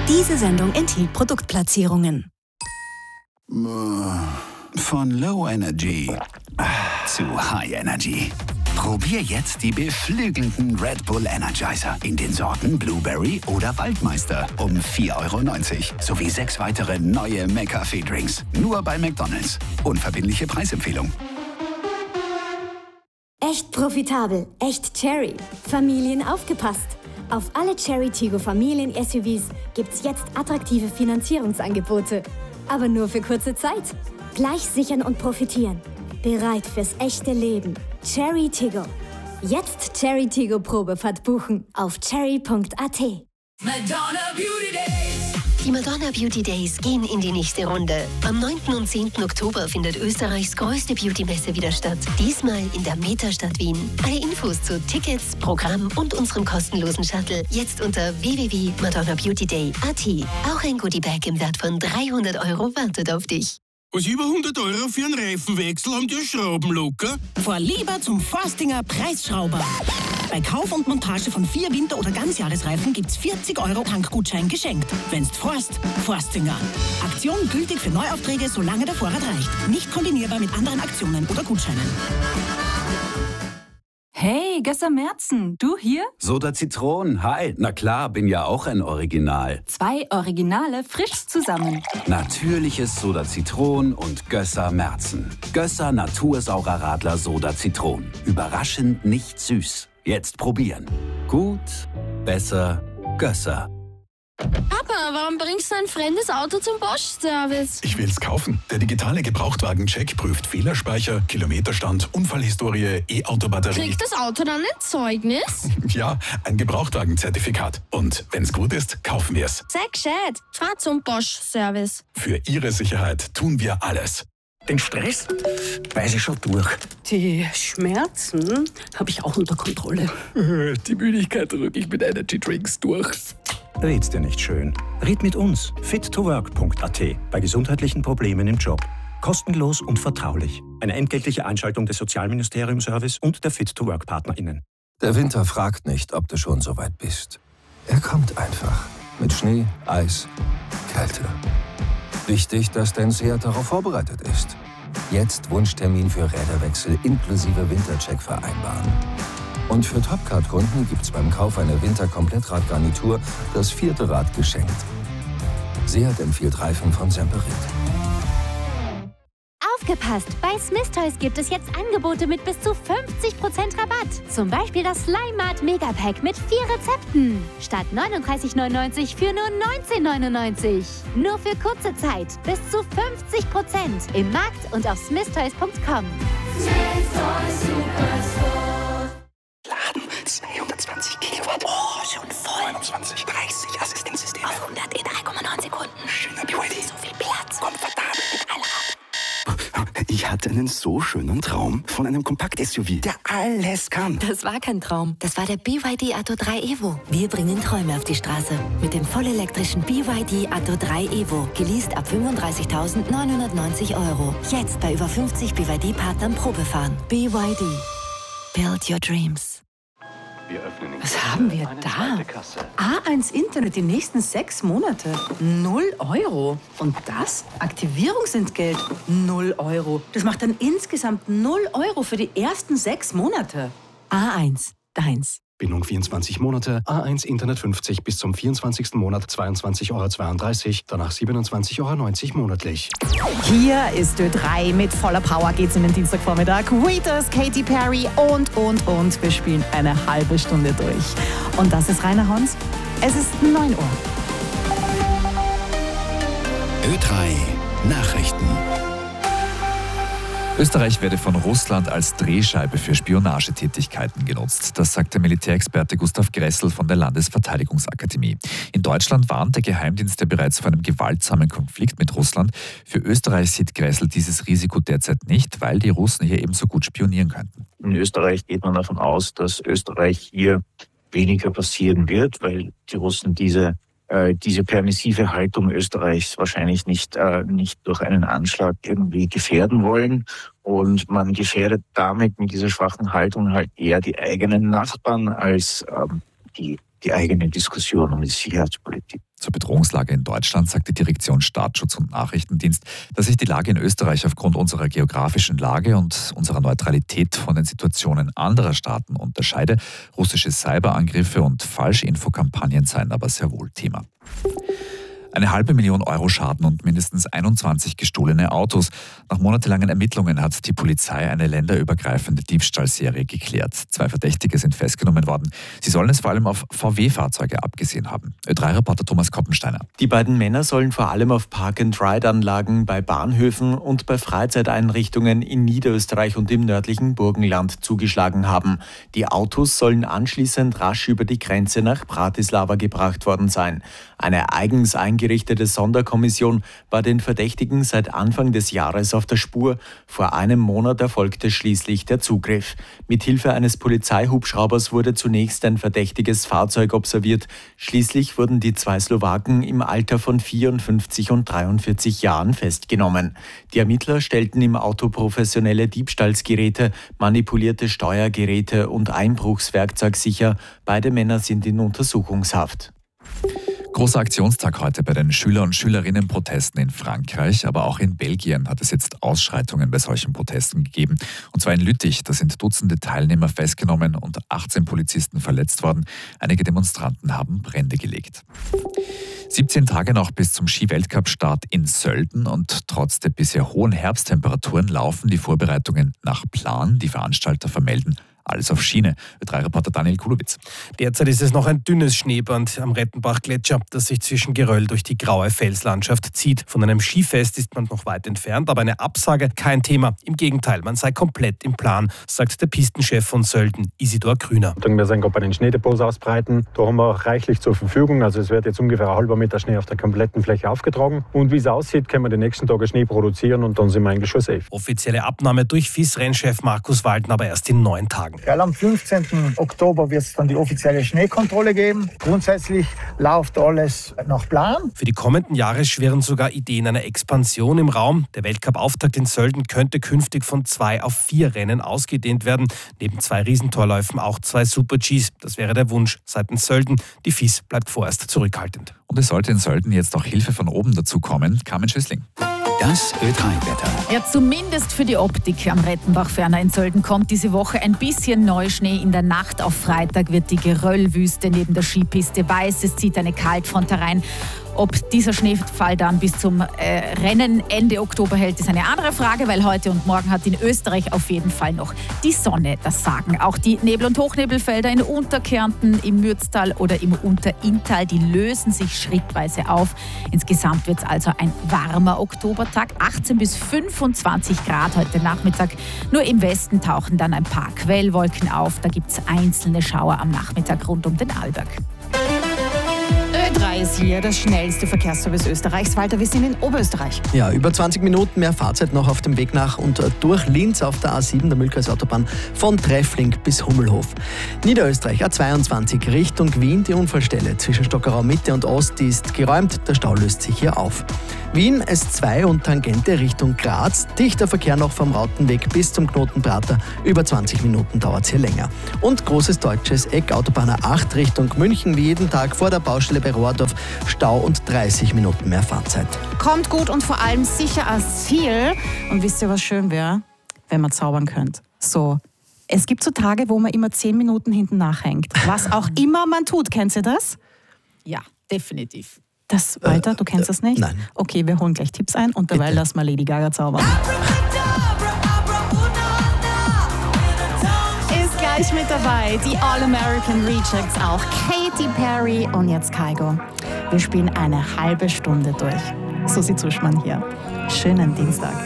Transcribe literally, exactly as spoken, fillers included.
Diese Sendung enthielt Produktplatzierungen. Von Low Energy zu High Energy. Probier jetzt die beflügelnden Red Bull Energizer in den Sorten Blueberry oder Waldmeister um vier Euro neunzig sowie sechs weitere neue McCafé-Drinks. Nur bei McDonald's. Unverbindliche Preisempfehlung. Echt profitabel, echt Cherry. Familien aufgepasst. Auf alle Cherry Tiggo Familien-S U Vs gibt's jetzt attraktive Finanzierungsangebote. Aber nur für kurze Zeit. Gleich sichern und profitieren. Bereit fürs echte Leben. Cherry Tiggo. Jetzt Cherry Tiggo Probefahrt buchen auf cherry punkt a t. Madonna Beauty Days. Die Madonna Beauty Days gehen in die nächste Runde. Am neunten und zehnten Oktober findet Österreichs größte Beauty-Messe wieder statt. Diesmal in der Metastadt Wien. Alle Infos zu Tickets, Programm und unserem kostenlosen Shuttle jetzt unter w w w punkt madonna beauty day punkt a t. Auch ein Goodiebag im Wert von dreihundert Euro wartet auf dich. Was über hundert Euro für einen Reifenwechsel haben die Schrauben locker? Fahr lieber zum Forstinger Preisschrauber. Bei Kauf und Montage von vier Winter- oder Ganzjahresreifen gibt's vierzig Euro Tankgutschein geschenkt. Wenn's fährst, Forstinger. Aktion gültig für Neuaufträge, solange der Vorrat reicht. Nicht kombinierbar mit anderen Aktionen oder Gutscheinen. Hey, Gösser Merzen, du hier? Soda Zitron, hi. Na klar, bin ja auch ein Original. Zwei Originale frisch zusammen. Natürliches Soda Zitron und Gösser Merzen. Gösser Natursaurer Radler Soda Zitron. Überraschend nicht süß. Jetzt probieren. Gut, besser, Gösser. Papa, warum bringst du ein fremdes Auto zum Bosch-Service? Ich will's kaufen. Der digitale Gebrauchtwagen-Check prüft Fehlerspeicher, Kilometerstand, Unfallhistorie, E-Auto-Batterie. Kriegt das Auto dann ein Zeugnis? Ja, ein Gebrauchtwagen-Zertifikat. Und wenn's gut ist, kaufen wir's. Sei gescheit. Fahr zum Bosch-Service. Für Ihre Sicherheit tun wir alles. Den Stress weiß ich schon durch. Die Schmerzen habe ich auch unter Kontrolle. Die Müdigkeit drücke ich mit Energy Drinks durch. Red's dir nicht schön. Red mit uns. fit to work punkt a t. Bei gesundheitlichen Problemen im Job. Kostenlos und vertraulich. Eine entgeltliche Einschaltung des Sozialministerium-Service und der Fit-to-Work-PartnerInnen. Der Winter fragt nicht, ob du schon so weit bist. Er kommt einfach. Mit Schnee, Eis, Kälte. Wichtig, dass dein Seat darauf vorbereitet ist. Jetzt Wunschtermin für Räderwechsel inklusive Wintercheck vereinbaren. Und für Topcard-Kunden gibt's beim Kauf einer Winter-Komplettradgarnitur das vierte Rad geschenkt. Seat empfiehlt Reifen von Semperit. Aufgepasst! Bei Smith Toys gibt es jetzt Angebote mit bis zu fünfzig Prozent Rabatt. Zum Beispiel das Slime Mart Megapack mit vier Rezepten. Statt neununddreißig neunundneunzig für nur neunzehn neunundneunzig. Nur für kurze Zeit. Bis zu fünfzig Prozent. Im Markt und auf smith toys punkt com. Smith Toys Superstore. Laden zweihundertzwanzig Kilowatt. Oh, schon voll. neunundzwanzig. dreißig Assistenzsysteme. Auf hundert in drei Komma neun Sekunden. Schöner B Y D. So viel Platz. Komfortabel mit Allrad. Ich hatte einen so schönen Traum von einem Kompakt-S U V, der alles kann. Das war kein Traum. Das war der B Y D Atto drei Evo. Wir bringen Träume auf die Straße. Mit dem vollelektrischen B Y D Atto drei Evo. Geleast ab fünfunddreißigtausendneunhundertneunzig Euro. Jetzt bei über fünfzig B Y D-Partnern Probefahren. B Y D. Build your dreams. Was haben wir da? A eins Internet die nächsten sechs Monate. Null Euro. Und das? Aktivierungsentgelt. Null Euro. Das macht dann insgesamt null Euro für die ersten sechs Monate. A eins. Deins. Bindung vierundzwanzig Monate, A eins Internet fünfzig bis zum vierundzwanzigsten Monat zweiundzwanzig Euro zweiunddreißig, danach siebenundzwanzig Euro neunzig monatlich. Hier ist Ö drei, mit voller Power geht's in den Dienstagvormittag. Wheatus, Katy Perry und, und, und. Wir spielen eine halbe Stunde durch. Und das ist Rainer Hans. Es ist neun Uhr. Ö drei Nachrichten. Österreich werde von Russland als Drehscheibe für Spionagetätigkeiten genutzt. Das sagt der Militärexperte Gustav Gressel von der Landesverteidigungsakademie. In Deutschland warnt der Geheimdienst ja bereits vor einem gewaltsamen Konflikt mit Russland. Für Österreich sieht Gressel dieses Risiko derzeit nicht, weil die Russen hier ebenso gut spionieren könnten. In Österreich geht man davon aus, dass Österreich hier weniger passieren wird, weil die Russen diese diese permissive Haltung Österreichs wahrscheinlich nicht äh, nicht durch einen Anschlag irgendwie gefährden wollen. Und man gefährdet damit mit dieser schwachen Haltung halt eher die eigenen Nachbarn als ähm, die, die eigene Diskussion um die Sicherheitspolitik. Zur Bedrohungslage in Deutschland sagt die Direktion Staatsschutz und Nachrichtendienst, dass sich die Lage in Österreich aufgrund unserer geografischen Lage und unserer Neutralität von den Situationen anderer Staaten unterscheide. Russische Cyberangriffe und Falschinfokampagnen seien aber sehr wohl Thema. Eine halbe Million Euro Schaden und mindestens einundzwanzig gestohlene Autos. Nach monatelangen Ermittlungen hat die Polizei eine länderübergreifende Diebstahlserie geklärt. Zwei Verdächtige sind festgenommen worden. Sie sollen es vor allem auf V W-Fahrzeuge abgesehen haben. Ö drei Reporter Thomas Koppensteiner. Die beiden Männer sollen vor allem auf Park-and-Ride-Anlagen bei Bahnhöfen und bei Freizeiteinrichtungen in Niederösterreich und im nördlichen Burgenland zugeschlagen haben. Die Autos sollen anschließend rasch über die Grenze nach Bratislava gebracht worden sein. Eine eigens eingerichtete Sonderkommission war den Verdächtigen seit Anfang des Jahres auf der Spur. Vor einem Monat erfolgte schließlich der Zugriff. Mithilfe eines Polizeihubschraubers wurde zunächst ein verdächtiges Fahrzeug observiert. Schließlich wurden die zwei Slowaken im Alter von vierundfünfzig und dreiundvierzig Jahren festgenommen. Die Ermittler stellten im Auto professionelle Diebstahlsgeräte, manipulierte Steuergeräte und Einbruchswerkzeug sicher. Beide Männer sind in Untersuchungshaft. Großer Aktionstag heute bei den Schüler- und Schülerinnenprotesten in Frankreich, aber auch in Belgien hat es jetzt Ausschreitungen bei solchen Protesten gegeben. Und zwar in Lüttich, da sind Dutzende Teilnehmer festgenommen und achtzehn Polizisten verletzt worden. Einige Demonstranten haben Brände gelegt. siebzehn Tage noch bis zum Ski-Weltcup-Start in Sölden und trotz der bisher hohen Herbsttemperaturen laufen die Vorbereitungen nach Plan. Die Veranstalter vermelden alles auf Schiene. Ö drei Reporter Daniel Kulowitz. Derzeit ist es noch ein dünnes Schneeband am Rettenbach-Gletscher, das sich zwischen Geröll durch die graue Felslandschaft zieht. Von einem Skifest ist man noch weit entfernt, aber eine Absage kein Thema. Im Gegenteil, man sei komplett im Plan, sagt der Pistenchef von Sölden, Isidor Grüner. Wir sind gerade bei den Schneedepots ausbreiten. Da haben wir auch reichlich zur Verfügung. Also es wird jetzt ungefähr ein halber Meter Schnee auf der kompletten Fläche aufgetragen. Und wie es aussieht, können wir die nächsten Tage Schnee produzieren und dann sind wir eigentlich schon safe. Offizielle Abnahme durch F I S-Rennchef Markus Waldner aber erst in neun Tagen. Ja, am fünfzehnten Oktober wird es dann die offizielle Schneekontrolle geben. Grundsätzlich läuft alles nach Plan. Für die kommenden Jahre schwirren sogar Ideen einer Expansion im Raum. Der Weltcup-Auftakt in Sölden könnte künftig von zwei auf vier Rennen ausgedehnt werden. Neben zwei Riesentorläufen auch zwei Super-Gs. Das wäre der Wunsch seitens Sölden. Die F I S bleibt vorerst zurückhaltend. Und es sollte in Sölden jetzt auch Hilfe von oben dazu kommen. Carmen Schüssling. Das Ö drei Wetter. Ja, zumindest für die Optik am Rettenbach-Ferner in Sölden kommt diese Woche ein bisschen Neuschnee. In der Nacht auf Freitag wird die Geröllwüste neben der Skipiste weiß. Es zieht eine Kaltfront herein. Ob dieser Schneefall dann bis zum äh, Rennen Ende Oktober hält, ist eine andere Frage, weil heute und morgen hat in Österreich auf jeden Fall noch die Sonne das Sagen. Auch die Nebel- und Hochnebelfelder in Unterkärnten, im Mürztal oder im Unterinntal, die lösen sich schrittweise auf. Insgesamt wird es also ein warmer Oktobertag, achtzehn bis fünfundzwanzig Grad heute Nachmittag. Nur im Westen tauchen dann ein paar Quellwolken auf. Da gibt es einzelne Schauer am Nachmittag rund um den Arlberg. Ö drei ist hier, das schnellste Verkehrsservice Österreichs. Walter, wir sind in Oberösterreich. Ja, über zwanzig Minuten mehr Fahrzeit noch auf dem Weg nach und durch Linz auf der A sieben, der Mühlkreisautobahn von Treffling bis Hummelhof. Niederösterreich A zweiundzwanzig Richtung Wien, die Unfallstelle zwischen Stockerau Mitte und Ost, die ist geräumt, der Stau löst sich hier auf. Wien S zwei und Tangente Richtung Graz, dichter Verkehr noch vom Rautenweg bis zum Knoten Prater, über zwanzig Minuten dauert es hier länger. Und großes deutsches Eck, Autobahn A acht Richtung München, wie jeden Tag vor der Baustelle bei Rohrdorf, Stau und dreißig Minuten mehr Fahrzeit. Kommt gut und vor allem sicher ans Ziel. Und wisst ihr, was schön wäre? Wenn man zaubern könnt. So, es gibt so Tage, wo man immer zehn Minuten hinten nachhängt. Was auch immer man tut. Kennt ihr das? Ja, definitiv. Das, Walter, du kennst das nicht? Nein. Okay, wir holen gleich Tipps ein und dabei lassen wir Lady Gaga zaubern. Ist gleich mit dabei, die All-American Rejects auch, Katy Perry und jetzt Kygo. Wir spielen eine halbe Stunde durch. Susi Zuschmann hier. Schönen Dienstag.